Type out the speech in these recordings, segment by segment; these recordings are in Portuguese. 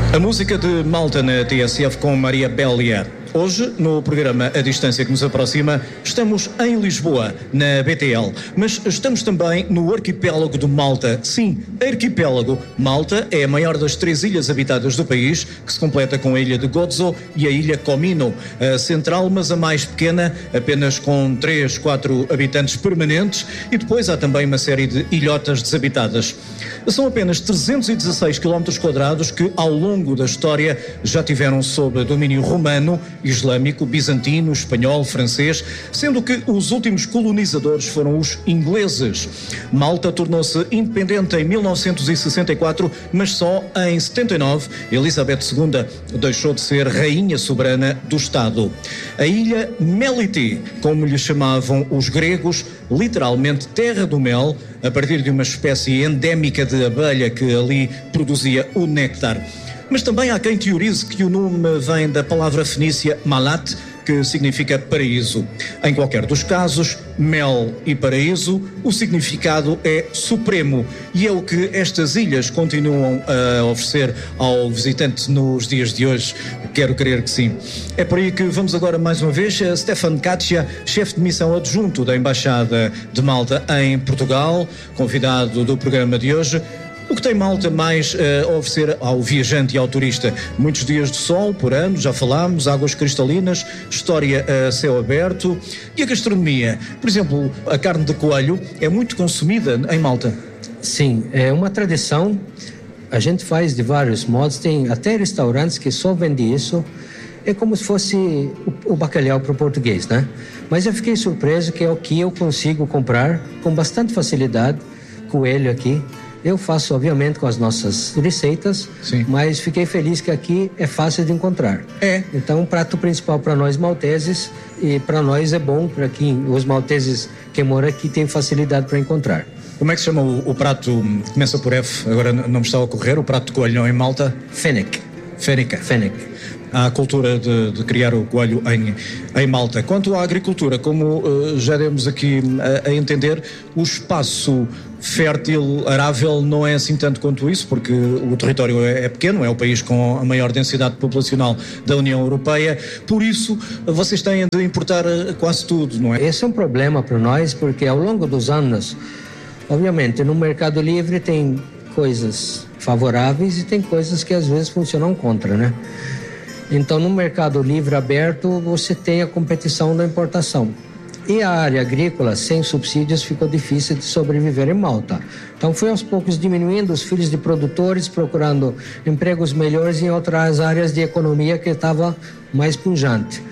A música de Malta na TSF com Maria Bélia. Hoje, no programa A Distância que nos aproxima, estamos em Lisboa, na BTL, mas estamos também no arquipélago de Malta. Sim, arquipélago. Malta é a maior das 3 ilhas habitadas do país, que se completa com a ilha de Gozo e a ilha Comino, a central, mas a mais pequena, apenas com 3, 4 habitantes permanentes, e depois há também uma série de ilhotas desabitadas. São apenas 316 km² que, ao longo da história, já tiveram sob domínio romano, islâmico, bizantino, espanhol, francês, sendo que os últimos colonizadores foram os ingleses. Malta tornou-se independente em 1964, mas só em 79 Elizabeth II deixou de ser rainha soberana do Estado. A ilha Meliti, como lhe chamavam os gregos, literalmente terra do mel, a partir de uma espécie endémica de abelha que ali produzia o néctar. Mas também há quem teorize que o nome vem da palavra fenícia malat, que significa paraíso. Em qualquer dos casos, mel e paraíso, o significado é supremo, e é o que estas ilhas continuam a oferecer ao visitante nos dias de hoje. Quero crer que sim. É por aí que vamos agora mais uma vez a Stefan Katia, chefe de missão adjunto da Embaixada de Malta em Portugal, convidado do programa de hoje. O que tem Malta mais a oferecer ao viajante e ao turista? Muitos dias de sol por ano, já falámos, águas cristalinas, história a céu aberto e a gastronomia. Por exemplo, a carne de coelho é muito consumida em Malta. Sim, é uma tradição. A gente faz de vários modos, tem até restaurantes que só vendem isso. É como se fosse o bacalhau para o português, né? Mas eu fiquei surpreso que é o que eu consigo comprar com bastante facilidade, coelho aqui. Eu faço, obviamente, com as nossas receitas, sim, mas fiquei feliz que aqui é fácil de encontrar. Então, um prato principal para nós malteses, e para nós é bom, para que os malteses que moram aqui têm facilidade para encontrar. Como é que se chama o prato, começa por F, agora não me está a ocorrer, o prato de coelho em Malta? Fennec. Há a cultura de criar o coelho em Malta. Quanto à agricultura, como já demos aqui a entender, o espaço fértil, arável, não é assim tanto quanto isso, porque o território é pequeno, é o país com a maior densidade populacional da União Europeia, por isso vocês têm de importar quase tudo, não é? Esse é um problema para nós, porque ao longo dos anos, obviamente, no mercado livre tem coisas favoráveis e tem coisas que às vezes funcionam contra, né? Então, no mercado livre aberto, você tem a competição da importação. E a área agrícola, sem subsídios, ficou difícil de sobreviver em Malta. Então, foi aos poucos diminuindo os filhos de produtores, procurando empregos melhores em outras áreas de economia que estava mais pujante.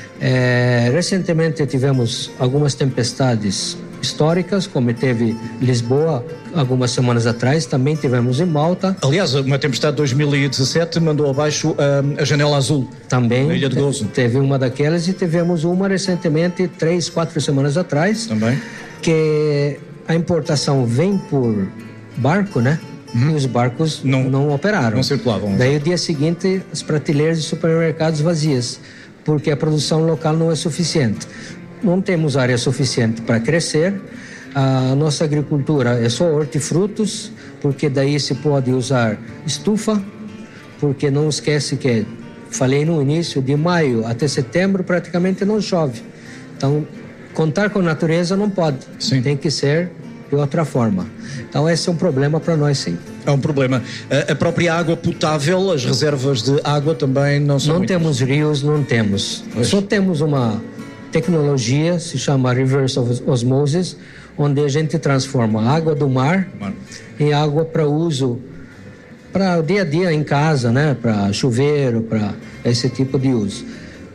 Recentemente tivemos algumas tempestades históricas, como teve Lisboa algumas semanas atrás, também tivemos em Malta. Aliás, uma tempestade de 2017 mandou abaixo a Janela Azul, também, na Ilha de Gozo. Teve uma daquelas e tivemos uma recentemente, 3, 4 semanas atrás, também, que a importação vem por barco, né? E os barcos não operaram. Não circulavam. Daí, o dia seguinte, as prateleiras de supermercados vazias, porque a produção local não é suficiente. Não temos área suficiente para crescer. A nossa agricultura é só hortifrutos, porque daí se pode usar estufa, porque não esquece que, falei no início, de maio até setembro praticamente não chove. Então, contar com a natureza não pode. Sim. Tem que ser de outra forma. Então, esse é um problema para nós, sim. É um problema. A própria água potável, as reservas de água também não são muitas. Temos rios, não temos. Pois. Só temos uma tecnologia, se chama reverse osmosis, onde a gente transforma a água do mar em água para uso, para o dia a dia em casa, né? Para chuveiro, para esse tipo de uso.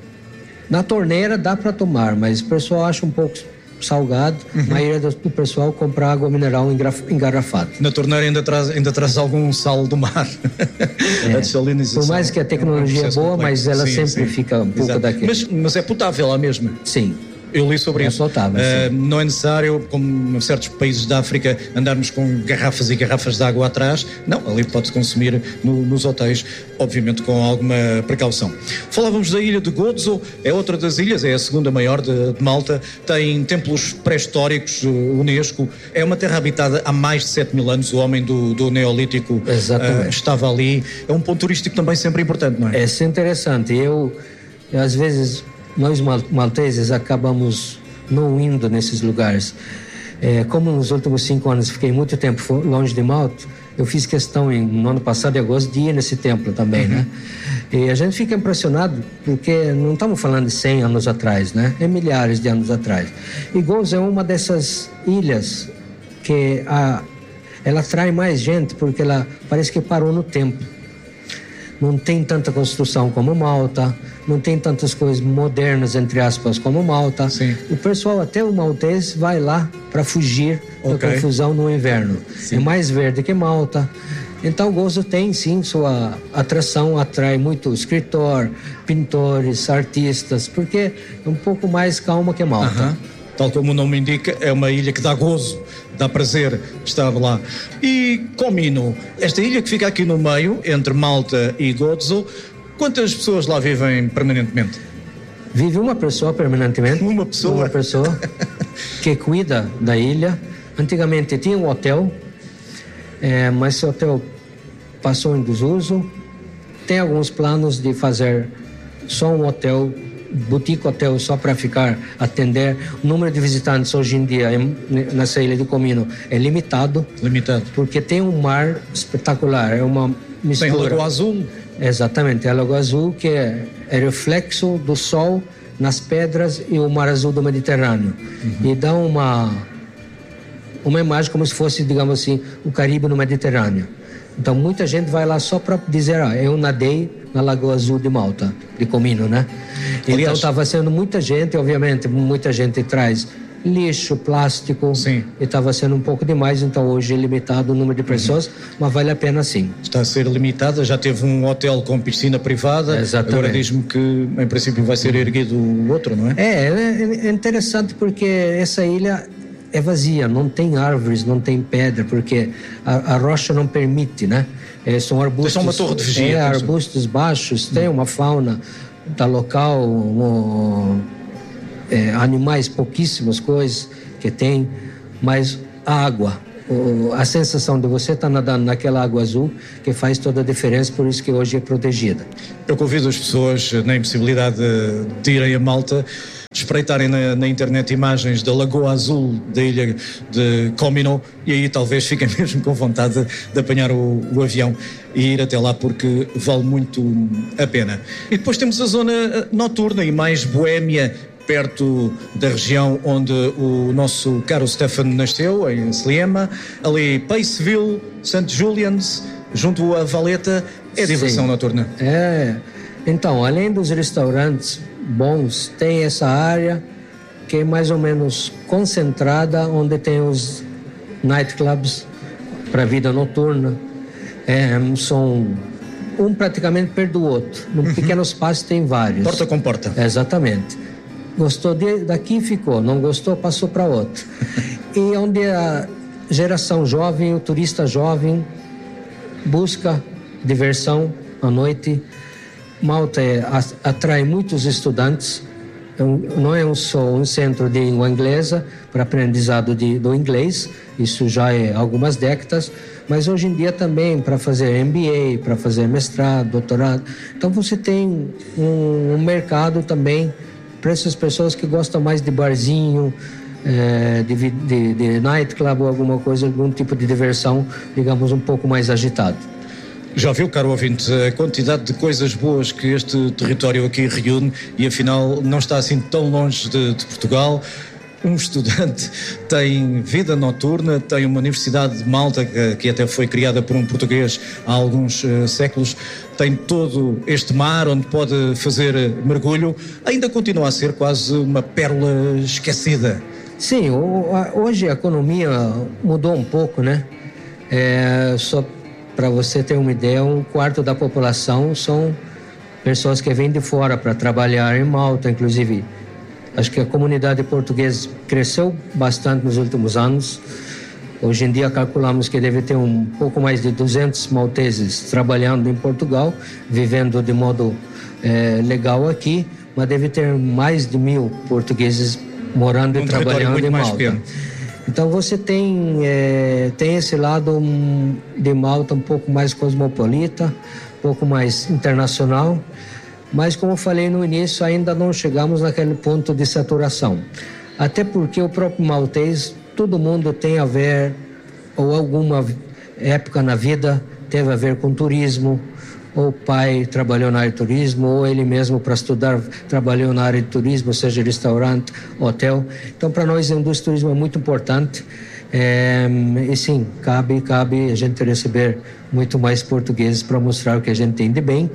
Na torneira dá para tomar, mas o pessoal acha um pouco salgado. A maioria do pessoal compra água mineral engarrafada. Na torneira ainda traz algum sal do mar. A desalinização. Por mais que a tecnologia é boa, mas ela sempre fica um pouco daquele. Mas é potável a mesma? Sim. Eu li sobre isso. Não é necessário, como em certos países da África, andarmos com garrafas e garrafas de água atrás. Não, ali pode-se consumir nos hotéis, obviamente com alguma precaução. Falávamos da ilha de Gozo, é outra das ilhas, é a segunda maior de Malta, tem templos pré-históricos, Unesco, é uma terra habitada há mais de 7.000 anos, o homem do Neolítico estava ali. É um ponto turístico também sempre importante, não é? É interessante. Eu às vezes, nós malteses acabamos não indo nesses lugares. Como nos últimos 5 anos fiquei muito tempo longe de Malta, eu fiz questão no ano passado, em agosto, de ir nesse templo também, né? E a gente fica impressionado porque não estamos falando de 100 anos atrás, né? É milhares de anos atrás. E Gozo é uma dessas ilhas que ela atrai mais gente porque ela parece que parou no tempo. Não tem tanta construção como Malta, não tem tantas coisas modernas, entre aspas, como Malta. Sim. O pessoal, até o maltês, vai lá para fugir da confusão no inverno. Sim. É mais verde que Malta. Então, Gozo tem, sim, sua atração, atrai muito escritor, pintores, artistas, porque é um pouco mais calma que Malta. Tal como o nome indica, é uma ilha que dá gozo, dá prazer estar lá. E Comino, esta ilha que fica aqui no meio, entre Malta e Gozo, quantas pessoas lá vivem permanentemente? Vive uma pessoa permanentemente. Uma pessoa? Uma pessoa que cuida da ilha. Antigamente tinha um hotel, mas esse hotel passou em desuso. Tem alguns planos de fazer só um hotel, boutique hotel, só para atender. O número de visitantes hoje em dia nessa ilha de Comino é limitado. Porque tem um mar espetacular, é uma mistura. Tem a Lagoa Azul. Exatamente, a Lagoa Azul, que é reflexo do sol nas pedras e o mar azul do Mediterrâneo. E dá uma imagem como se fosse, digamos assim, o Caribe no Mediterrâneo. Então muita gente vai lá só para dizer, eu nadei na Lagoa Azul de Malta, de Comino, né? Então estava sendo muita gente, obviamente, muita gente traz lixo, plástico. Sim. E estava sendo um pouco demais, então hoje é limitado o número de pessoas, mas vale a pena sim. Está a ser limitada, já teve um hotel com piscina privada. Exatamente. Agora diz-me que em princípio vai ser erguido outro, não é? É interessante porque essa ilha é vazia, não tem árvores, não tem pedra, porque a rocha não permite, né? São arbustos. São uma torre de vigia. Arbustos baixos, tem uma fauna da local, animais, pouquíssimas coisas que tem, mas a água, a sensação de você estar nadando naquela água azul que faz toda a diferença, por isso que hoje é protegida. Eu convido as pessoas, na impossibilidade de irem a Malta, espreitarem na internet imagens da Lagoa Azul da ilha de Comino e aí talvez fiquem mesmo com vontade de apanhar o avião e ir até lá, porque vale muito a pena. E depois temos a zona noturna e mais boémia, perto da região onde o nosso caro Stefan nasceu, em Sliema, ali Paceville, St. Julian's, junto a Valeta, é diversão noturna. Então, além dos restaurantes bons, tem essa área que é mais ou menos concentrada, onde tem os nightclubs para vida noturna. São um praticamente perto do outro. Num pequeno espaço tem vários. Porta com porta. Exatamente. Gostou daqui, ficou. Não gostou, passou para outro. E onde a geração jovem, o turista jovem, busca diversão à noite. Malta atrai muitos estudantes. Não é só um centro de língua inglesa para aprendizado do inglês, isso já é algumas décadas, mas hoje em dia também para fazer MBA, para fazer mestrado, doutorado. Então você tem um mercado também para essas pessoas que gostam mais de barzinho, de nightclub ou alguma coisa, algum tipo de diversão, digamos, um pouco mais agitado. Já viu, caro ouvinte, a quantidade de coisas boas que este território aqui reúne e afinal não está assim tão longe de Portugal. Um estudante tem vida noturna, tem uma universidade de Malta que até foi criada por um português há alguns séculos, tem todo este mar onde pode fazer mergulho, ainda continua a ser quase uma pérola esquecida. Sim, hoje a economia mudou um pouco, né? Só para você ter uma ideia, 1/4 da população são pessoas que vêm de fora para trabalhar em Malta, inclusive Acho que a comunidade portuguesa cresceu bastante nos últimos anos. Hoje em dia calculamos que deve ter um pouco mais de 200 malteses trabalhando em Portugal, vivendo de modo legal aqui, mas deve ter mais de 1.000 portugueses morando e trabalhando em Malta. Então você tem esse lado de Malta um pouco mais cosmopolita, um pouco mais internacional, mas como eu falei no início, ainda não chegamos naquele ponto de saturação. Até porque o próprio maltês, todo mundo tem a ver, ou alguma época na vida teve a ver com turismo, ou o pai trabalhou na área de turismo, ou ele mesmo para estudar trabalhou na área de turismo, seja restaurante, hotel. Então para nós a indústria do turismo é muito importante, e sim, cabe a gente receber muito mais portugueses para mostrar o que a gente tem de bem,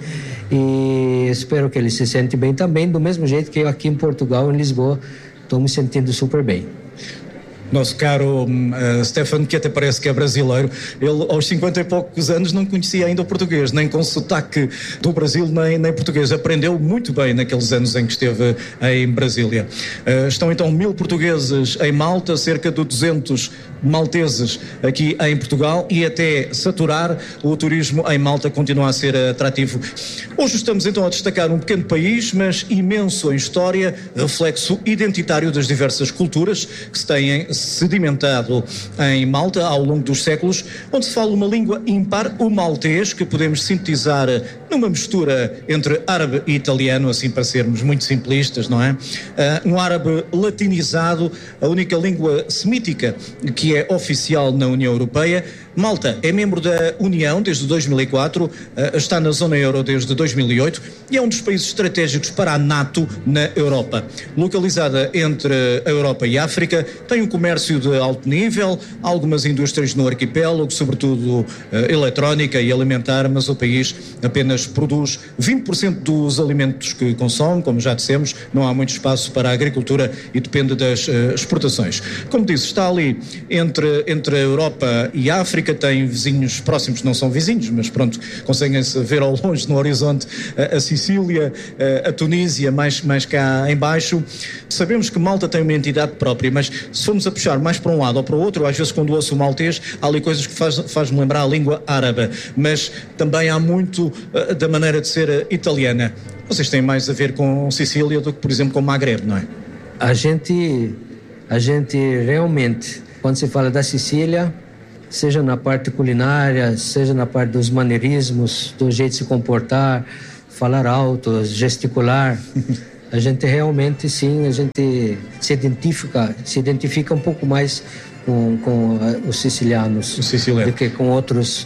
e espero que eles se sentem bem também, do mesmo jeito que eu aqui em Portugal, em Lisboa, estou me sentindo super bem. Nosso caro Stefano, que até parece que é brasileiro, ele aos 50 e poucos anos não conhecia ainda o português, nem com sotaque do Brasil, nem português. Aprendeu muito bem naqueles anos em que esteve em Brasília. Estão então 1.000 portugueses em Malta, cerca de 200 malteses aqui em Portugal, e até saturar, o turismo em Malta continua a ser atrativo. Hoje estamos então a destacar um pequeno país, mas imenso em história, reflexo identitário das diversas culturas que se têm sedimentado em Malta ao longo dos séculos, onde se fala uma língua ímpar, o maltês, que podemos sintetizar numa mistura entre árabe e italiano, assim para sermos muito simplistas, não é? Um árabe latinizado, a única língua semítica que é oficial na União Europeia. Malta é membro da União desde 2004, está na zona euro desde 2008 e é um dos países estratégicos para a NATO na Europa. Localizada entre a Europa e a África, tem um comércio de alto nível, algumas indústrias no arquipélago, sobretudo eletrónica e alimentar, mas o país apenas produz 20% dos alimentos que consome, como já dissemos, não há muito espaço para a agricultura e depende das exportações. Como disse, está ali entre a Europa e a África, tem vizinhos próximos, não são vizinhos, mas pronto, conseguem-se ver ao longe no horizonte a Sicília, a Tunísia, mais cá em baixo. Sabemos que Malta tem uma entidade própria, mas se formos a puxar mais para um lado ou para o outro, às vezes quando ouço o maltês, há ali coisas que faz-me lembrar a língua árabe, mas também há muito da maneira de ser italiana. Vocês têm mais a ver com Sicília do que, por exemplo, com Maghreb, não é? A gente realmente, quando se fala da Sicília, seja na parte culinária, seja na parte dos maneirismos, do jeito de se comportar, falar alto, gesticular, a gente realmente, sim, a gente se identifica um pouco mais com os sicilianos do que com outros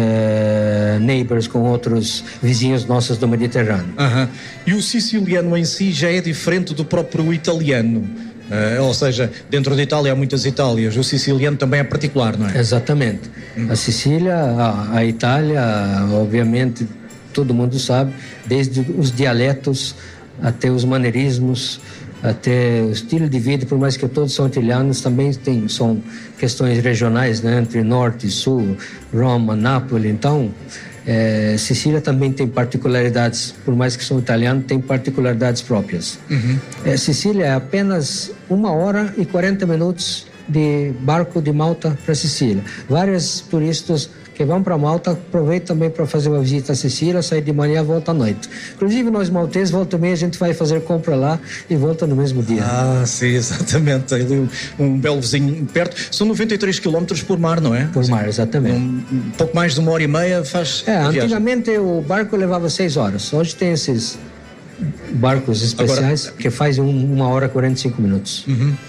neighbors, com outros vizinhos nossos do Mediterrâneo. E o siciliano em si já é diferente do próprio italiano? Ou seja, dentro da Itália há muitas Itálias, o siciliano também é particular, não é? Exatamente. A Sicília, a Itália, obviamente, todo mundo sabe, desde os dialetos até os maneirismos, até o estilo de vida, por mais que todos são italianos, também são questões regionais, né? Entre norte e sul, Roma, Nápoles. Então, Sicília também tem particularidades, por mais que são italianos, tem particularidades próprias. Sicília é apenas 1h e 40 minutos de barco de Malta para Sicília. Vários turistas que vão para Malta aproveitam também para fazer uma visita a Sicília, sair de manhã e volta à noite. Inclusive nós malteses, volta e meia, a gente vai fazer compra lá e volta no mesmo dia. Sim, exatamente. Ali um belo vizinho perto. São 93 km por mar, não é? Por mar, exatamente. Um pouco mais de 1h30 faz antigamente o barco levava 6 horas. Hoje tem esses barcos especiais que fazem 1h e 45 minutos.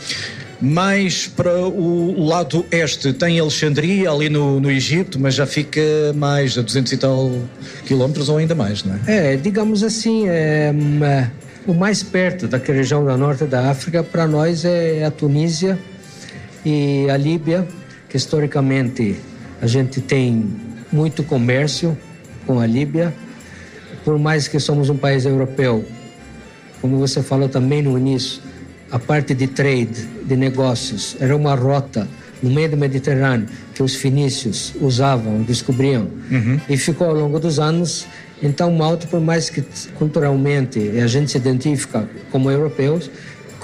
Mais para o lado este tem Alexandria, ali no Egito, mas já fica mais a 200 e tal quilómetros ou ainda mais, não é? Digamos assim, o mais perto daquela região da norte da África para nós é a Tunísia e a Líbia, que historicamente a gente tem muito comércio com a Líbia, por mais que somos um país europeu, como você falou também no início, a parte de trade, de negócios, era uma rota no meio do Mediterrâneo que os fenícios usavam, descobriam, e ficou ao longo dos anos. Então Malta, por mais que culturalmente a gente se identifica como europeus,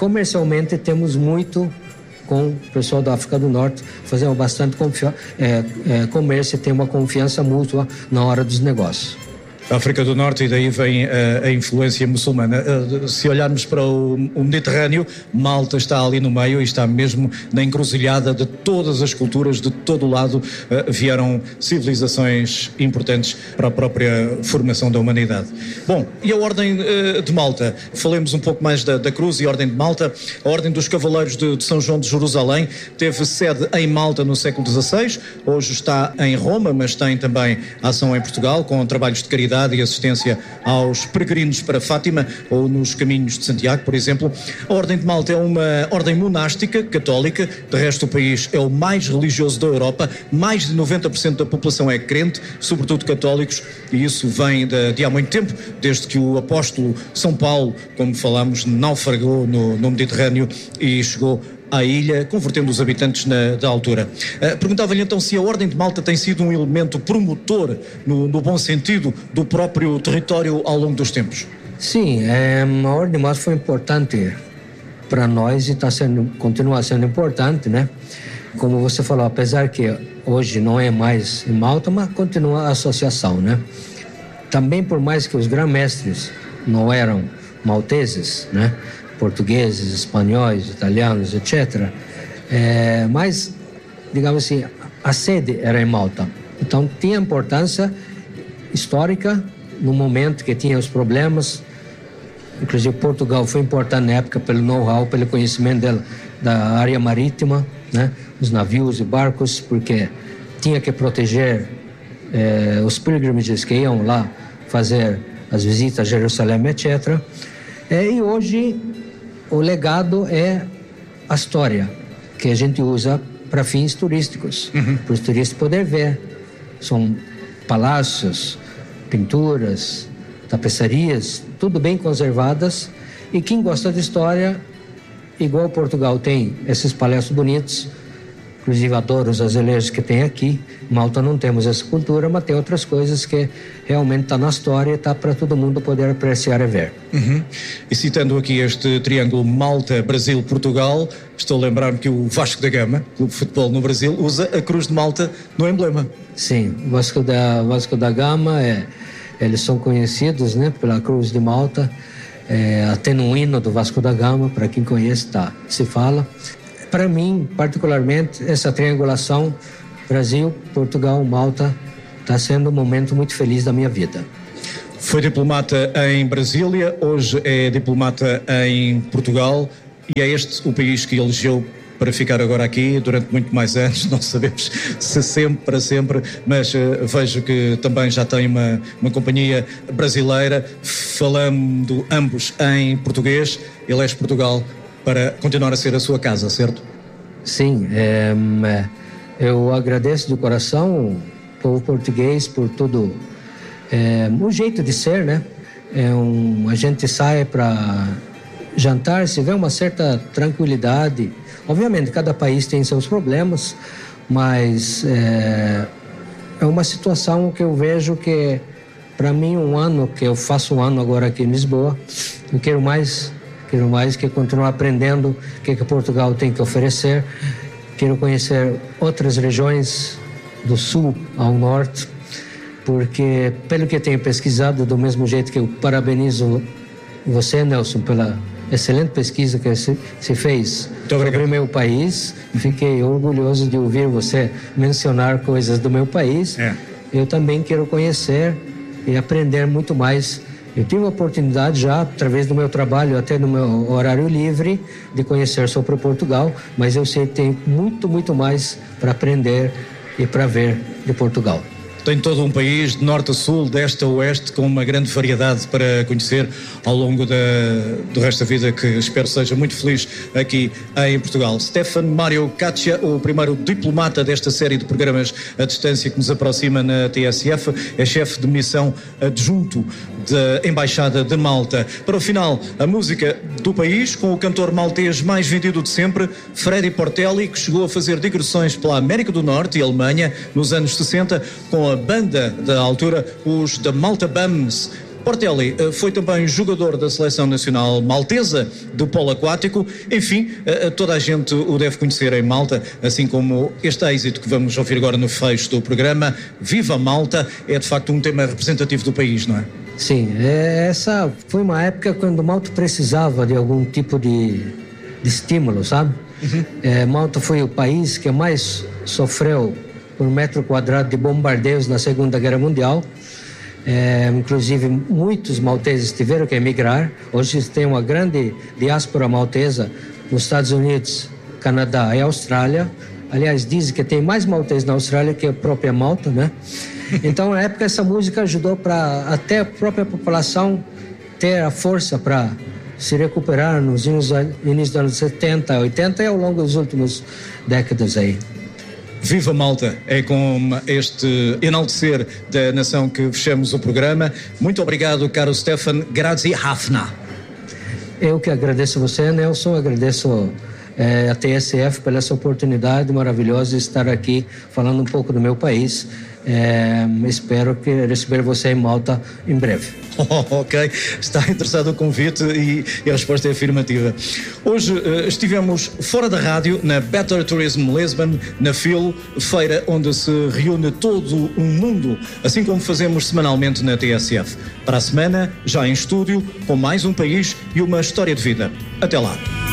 comercialmente temos muito com o pessoal da África do Norte, fazemos bastante comércio e tem uma confiança mútua na hora dos negócios. A África do Norte, e daí vem a influência muçulmana. Se olharmos para o Mediterrâneo, Malta está ali no meio e está mesmo na encruzilhada de todas as culturas, de todo o lado vieram civilizações importantes para a própria formação da humanidade. Bom, e a Ordem de Malta? Falemos um pouco mais da Cruz e a Ordem de Malta. A Ordem dos Cavaleiros de São João de Jerusalém teve sede em Malta no século XVI, hoje está em Roma, mas tem também ação em Portugal, com trabalhos de caridade e assistência aos peregrinos para Fátima ou nos caminhos de Santiago, por exemplo. A Ordem de Malta é uma ordem monástica, católica, de resto o país é o mais religioso da Europa, mais de 90% da população é crente, sobretudo católicos, e isso vem de há muito tempo, desde que o apóstolo São Paulo, como falámos, naufragou no Mediterrâneo e chegou à ilha, convertendo os habitantes da altura. Perguntava-lhe então se a Ordem de Malta tem sido um elemento promotor, no bom sentido, do próprio território ao longo dos tempos. Sim, a Ordem de Malta foi importante para nós e continua sendo importante, né? Como você falou, apesar que hoje não é mais em Malta, mas continua a associação, né? Também, por mais que os grã-mestres não eram malteses, né? Portugueses, espanhóis, italianos, etc. Mas, digamos assim, a sede era em Malta. Então, tinha importância histórica no momento que tinha os problemas. Inclusive, Portugal foi importante na época pelo know-how, pelo conhecimento da área marítima, né? Os navios e barcos, porque tinha que proteger os pilgrimages que iam lá fazer as visitas a Jerusalém, etc. E hoje o legado é a história que a gente usa para fins turísticos, para os turistas poderem ver. São palácios, pinturas, tapeçarias, tudo bem conservadas, e quem gosta de história, igual Portugal tem esses palácios bonitos, inclusive adoro os azulejos que tem aqui. Malta não temos essa cultura, mas tem outras coisas que realmente está na história e está para todo mundo poder apreciar e ver. E citando aqui este triângulo Malta, Brasil, Portugal, estou a lembrar-me que o Vasco da Gama, clube de futebol no Brasil, usa a Cruz de Malta no emblema. Sim, Vasco da Gama, eles são conhecidos, né, pela Cruz de Malta, até no hino do Vasco da Gama, para quem conhece, se fala. Para mim, particularmente, essa triangulação Brasil, Portugal, Malta está sendo um momento muito feliz da minha vida. Foi diplomata em Brasília, hoje é diplomata em Portugal e é este o país que elegeu para ficar agora aqui durante muito mais anos. Não sabemos se sempre, para sempre, mas vejo que também já tem uma companhia brasileira, falando ambos em português. Ele é de Portugal para continuar a ser a sua casa, certo? Sim, eu agradeço de coração o povo português por tudo, o jeito de ser, né? A gente sai para jantar, se vê uma certa tranquilidade. Obviamente, cada país tem seus problemas, mas é uma situação que eu vejo que, para mim, que eu faço um ano agora aqui em Lisboa, eu quero mais que continuar aprendendo o que Portugal tem que oferecer. Quero conhecer outras regiões do sul ao norte, porque, pelo que eu tenho pesquisado, do mesmo jeito que eu parabenizo você, Nelson, pela excelente pesquisa que se fez sobre o meu país, fiquei orgulhoso de ouvir você mencionar coisas do meu país. Eu também quero conhecer e aprender muito mais. Eu tive a oportunidade já, através do meu trabalho, até no meu horário livre, de conhecer sobre Portugal, mas eu sei que tem muito, muito mais para aprender e para ver de Portugal. Tem todo um país, de norte a sul, de este a oeste, com uma grande variedade para conhecer ao longo do resto da vida, que espero seja muito feliz aqui em Portugal. Stefan Mário Caccia, o primeiro diplomata desta série de programas à distância que nos aproxima na TSF, é chefe de missão adjunto da Embaixada de Malta. Para o final, a música do país, com o cantor maltês mais vendido de sempre, Freddy Portelli, que chegou a fazer digressões pela América do Norte e Alemanha nos anos 60, com a banda da altura, os The Malta Bums. Portelli foi também jogador da Seleção Nacional Maltesa de polo aquático. Enfim, toda a gente o deve conhecer em Malta, assim como este êxito que vamos ouvir agora no fecho do programa, Viva Malta, é de facto um tema representativo do país, não é? Sim, essa foi uma época quando Malta precisava de algum tipo de estímulo, sabe? Malta foi o país que mais sofreu por metro quadrado de bombardeios na Segunda Guerra Mundial. Inclusive muitos malteses tiveram que emigrar. Hoje tem uma grande diáspora maltesa nos Estados Unidos, Canadá e Austrália. Aliás, dizem que tem mais malteses na Austrália que a própria Malta, né? Então, na época, essa música ajudou para até a própria população ter a força para se recuperar nos início dos anos 70, 80 e ao longo das últimas décadas aí. Viva Malta, é com este enaltecer da nação que fechamos o programa. Muito obrigado, caro Stefan. Grazie Hafna. Eu que agradeço você, Nelson, agradeço a TSF pela essa oportunidade maravilhosa de estar aqui falando um pouco do meu país. Espero que receber você em Malta em breve. Ok, está interessado o convite e a resposta é afirmativa. Hoje estivemos fora da rádio, na Better Tourism Lisbon, na FIL, feira onde se reúne todo um mundo, assim como fazemos semanalmente na TSF. Para a semana, já em estúdio, com mais um país e uma história de vida. Até lá.